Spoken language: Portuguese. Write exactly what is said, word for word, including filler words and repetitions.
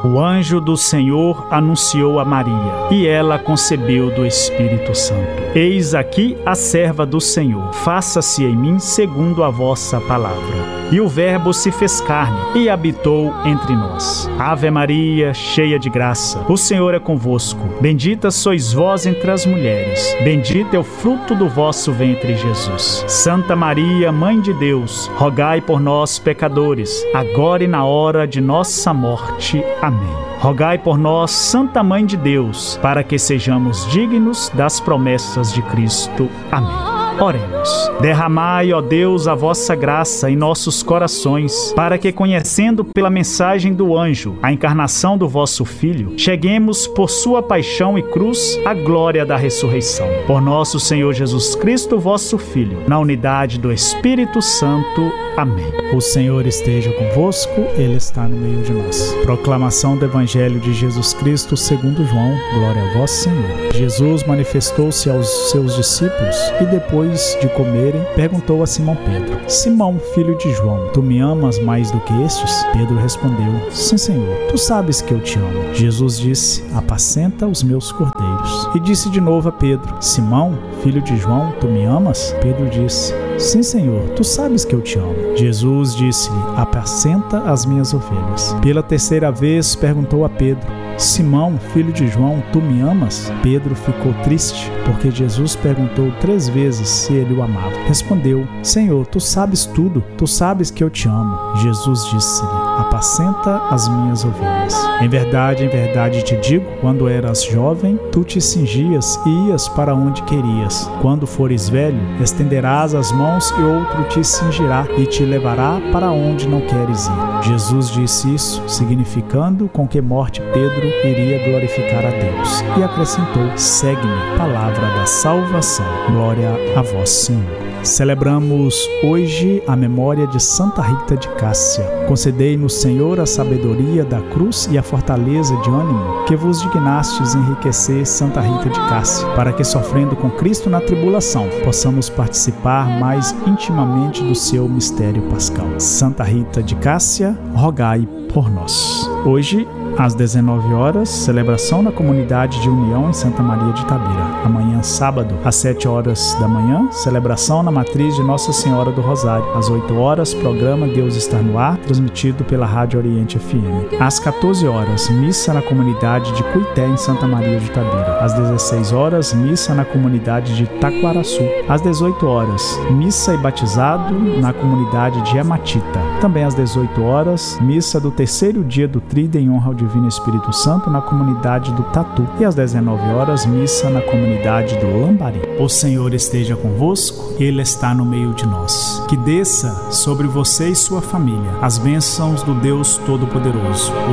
O anjo do Senhor anunciou a Maria, e ela concebeu do Espírito Santo. Eis aqui a serva do Senhor, faça-se em mim segundo a vossa palavra. E o Verbo se fez carne e habitou entre nós. Ave Maria, cheia de graça, o Senhor é convosco. Bendita sois vós entre as mulheres. Bendito é o fruto do vosso ventre, Jesus. Santa Maria, Mãe de Deus, rogai por nós, pecadores, agora e na hora de nossa morte. Amém. Rogai por nós, Santa Mãe de Deus, para que sejamos dignos das promessas de Cristo. Amém. Oremos. Derramai, ó Deus, a vossa graça em nossos corações, para que, conhecendo pela mensagem do anjo a encarnação do vosso Filho, cheguemos por sua paixão e cruz à glória da ressurreição. Por nosso Senhor Jesus Cristo, vosso Filho, na unidade do Espírito Santo. Amém. O Senhor esteja convosco, Ele está no meio de nós. Proclamação do Evangelho de Jesus Cristo segundo João. Glória a vós, Senhor. Jesus manifestou-se aos seus discípulos e depois de comerem, perguntou a Simão Pedro: Simão, filho de João, tu me amas mais do que estes? Pedro respondeu: Sim, Senhor, tu sabes que eu te amo. Jesus disse: Apacenta os meus cordeiros. E disse de novo a Pedro: Simão, filho de João, tu me amas? Pedro disse: Sim, Senhor, tu sabes que eu te amo. Jesus disse-lhe: Apacenta as minhas ovelhas. Pela terceira vez perguntou a Pedro: Simão, filho de João, tu me amas? Pedro ficou triste, porque Jesus perguntou três vezes se ele o amava. Respondeu: Senhor, tu sabes tudo, tu sabes que eu te amo. Jesus disse-lhe: Apacenta as minhas ovelhas. Em verdade, em verdade te digo, quando eras jovem, tu te cingias e ias para onde querias. Quando fores velho, estenderás as mãos e outro te cingirá e te levará para onde não queres ir. Jesus disse isso, significando com que morte Pedro iria glorificar a Deus. E acrescentou: Segue-me, palavra da salvação. Glória a vós, Senhor. Celebramos hoje a memória de Santa Rita de Cássia. Concedei-nos, Senhor, a sabedoria da cruz e a fortaleza de ânimo, que vos dignastes enriquecer Santa Rita de Cássia, para que, sofrendo com Cristo na tribulação, possamos participar mais intimamente do seu mistério pascal. Santa Rita de Cássia, rogai por nós. Hoje, às dezenove horas, celebração na comunidade de União em Santa Maria de Itabira. Amanhã, sábado, às sete horas da manhã, celebração na matriz de Nossa Senhora do Rosário. Às oito horas, programa Deus está no ar, transmitido pela Rádio Oriente F M. Às quatorze horas, missa na comunidade de Cuité em Santa Maria de Itabira. Às dezesseis horas, missa na comunidade de Taquaraçu. Às dezoito horas, missa e batizado na comunidade de Amatita. Também às dezoito horas, missa do terceiro dia do Tríduo em honra ao Divino Espírito Santo na comunidade do Tatu. E às dezenove horas, missa na comunidade do Lambari. O Senhor esteja convosco, Ele está no meio de nós. Que desça sobre você e sua família as bênçãos do Deus Todo-Poderoso,